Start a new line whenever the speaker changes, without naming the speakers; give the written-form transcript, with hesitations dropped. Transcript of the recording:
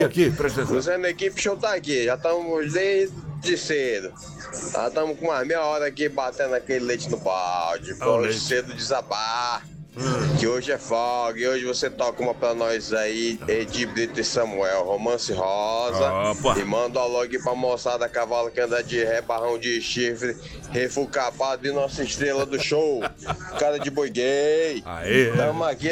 Aqui, presta atenção.
Luciano, a equipe show tá aqui, já estamos desde cedo. Já estamos com uma meia hora aqui batendo aquele leite no balde. Pra hoje cedo desabar. Que hoje é folga e hoje você toca uma pra nós aí, Edi Brito e Samuel, Romance Rosa.
Opa.
E manda o log pra moçada, cavalo que anda de ré, barrão de chifre, refo capado e nossa estrela do show, cara de boi gay.
Aê.
Tamo aqui